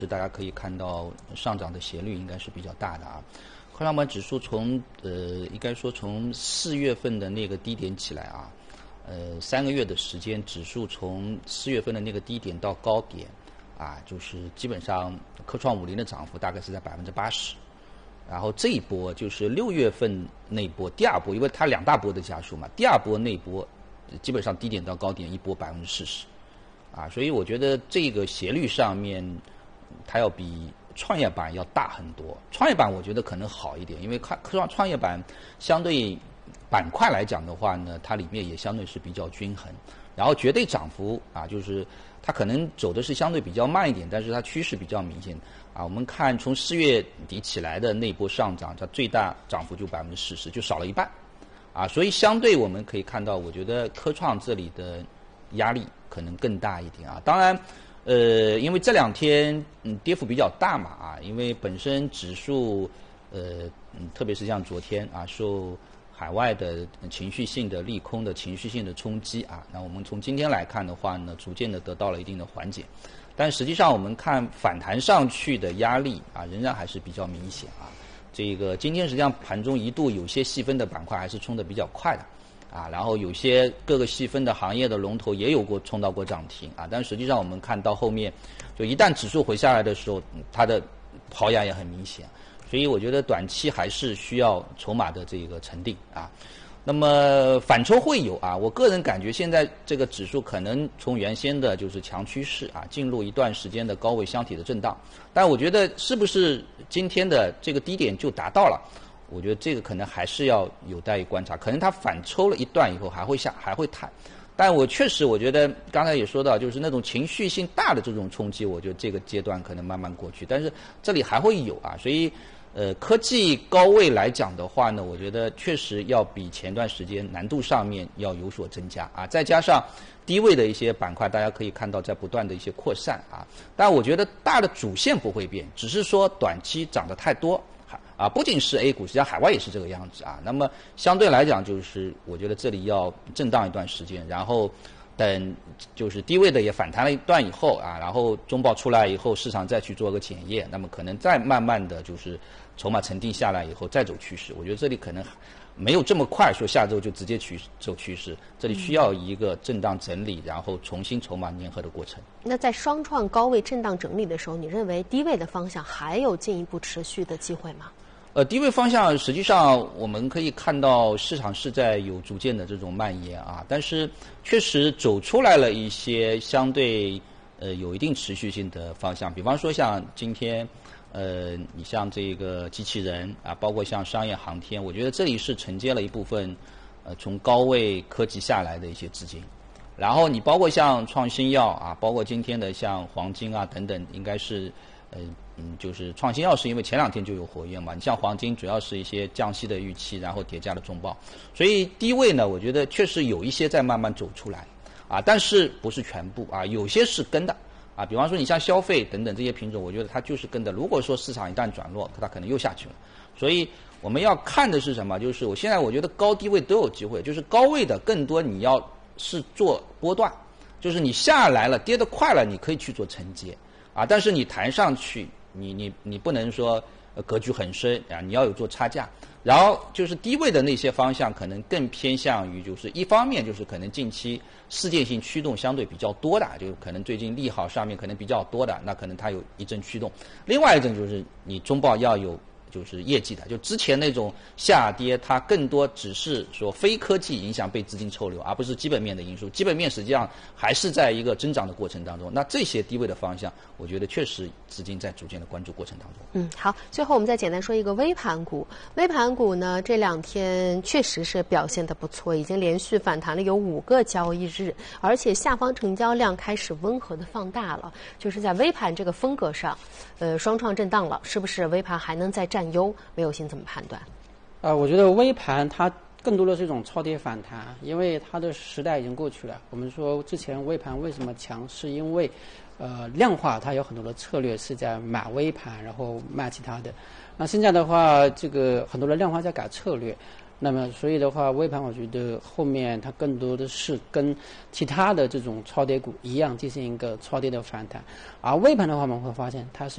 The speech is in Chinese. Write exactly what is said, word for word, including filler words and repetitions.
大家可以看到上涨的斜率应该是比较大的啊。科创板指数从呃应该说从四月份的那个低点起来啊，呃三个月的时间，指数从四月份的那个低点到高点啊，就是基本上科创五零的涨幅大概是在百分之八十。然后这一波就是六月份那波第二波，因为它两大波的加速嘛，第二波那波基本上低点到高点一波百分之四十，啊，所以我觉得这个斜率上面它要比创业板要大很多。创业板我觉得可能好一点，因为科创创业板相对板块来讲的话呢，它里面也相对是比较均衡。然后绝对涨幅啊，就是它可能走的是相对比较慢一点，但是它趋势比较明显啊。我们看从四月底起来的那波上涨，它最大涨幅就百分之四十，就少了一半啊。所以相对我们可以看到，我觉得科创这里的压力可能更大一点啊。当然，呃，因为这两天嗯跌幅比较大嘛啊，因为本身指数呃嗯，特别是像昨天啊受海外的情绪性的利空的情绪性的冲击啊，那我们从今天来看的话呢，逐渐的得到了一定的缓解，但实际上我们看反弹上去的压力啊，仍然还是比较明显啊。这个今天实际上盘中一度有些细分的板块还是冲得比较快的啊，然后有些各个细分的行业的龙头也有过冲到过涨停啊，但实际上我们看到后面，就一旦指数回下来的时候，它的抛压也很明显。所以我觉得短期还是需要筹码的这个沉淀啊。那么反抽会有啊，我个人感觉现在这个指数可能从原先的就是强趋势啊，进入一段时间的高位箱体的震荡。但我觉得是不是今天的这个低点就达到了？我觉得这个可能还是要有待于观察。可能它反抽了一段以后还会下，还会弹。但我确实我觉得刚才也说到，就是那种情绪性大的这种冲击，我觉得这个阶段可能慢慢过去。但是这里还会有啊，所以。呃，科技高位来讲的话呢，我觉得确实要比前段时间难度上面要有所增加啊。再加上低位的一些板块，大家可以看到在不断的一些扩散啊。但我觉得大的主线不会变，只是说短期涨得太多啊。不仅是 A 股，实际上海外也是这个样子啊。那么相对来讲，就是我觉得这里要震荡一段时间，然后。等就是低位的也反弹了一段以后啊，然后中报出来以后，市场再去做个检验，那么可能再慢慢的就是筹码沉淀下来以后再走趋势。我觉得这里可能没有这么快说下周就直接趋走趋势，这里需要一个震荡整理，然后重新筹码粘合的过程。 那在双创高位震荡整理的时候，你认为低位的方向还有进一步持续的机会吗？ 呃，低位方向实际上我们可以看到市场是在有逐渐的这种蔓延啊，但是确实走出来了一些相对呃有一定持续性的方向，比方说像今天呃你像这个机器人啊，包括像商业航天，我觉得这里是承接了一部分呃从高位科技下来的一些资金，然后你包括像创新药啊，包括今天的像黄金啊等等，应该是呃。嗯，就是创新药是因为前两天就有活跃嘛，你像黄金主要是一些降息的预期，然后叠加的重磅，所以低位呢，我觉得确实有一些在慢慢走出来，啊，但是不是全部啊，有些是跟的，啊，比方说你像消费等等这些品种，我觉得它就是跟的。如果说市场一旦转弱，它可能又下去了，所以我们要看的是什么？就是我现在我觉得高低位都有机会，就是高位的更多你要是做波段，就是你下来了跌得快了，你可以去做承接，啊，但是你弹上去。你你你不能说呃格局很深啊，你要有做差价。然后就是低位的那些方向，可能更偏向于就是一方面就是可能近期事件性驱动相对比较多的，就可能最近利好上面可能比较多的，那可能它有一阵驱动。另外一种就是你中报要有就是业绩的，就之前那种下跌，它更多只是说非科技影响被资金抽流，而不是基本面的因素。基本面实际上还是在一个增长的过程当中。那这些低位的方向，我觉得确实资金在逐渐的关注过程当中。 嗯，好，最后我们再简单说一个微盘股。微盘股呢，这两天确实是表现得不错，已经连续反弹了有五个交易日，而且下方成交量开始温和的放大了。就是在微盘这个风格上，呃，双创震荡了，是不是微盘还能再占优？魏有新怎么判断？ 呃，我觉得微盘它更多的是一种超跌反弹，因为它的时代已经过去了。我们说之前微盘为什么强，是因为呃量化它有很多的策略是在买微盘，然后卖其他的。那现在的话，这个很多的量化在改策略。 那么所以的话，微盘我觉得后面它更多的是跟其他的这种超跌股一样进行一个超跌的反弹，而微盘的话我们会发现它是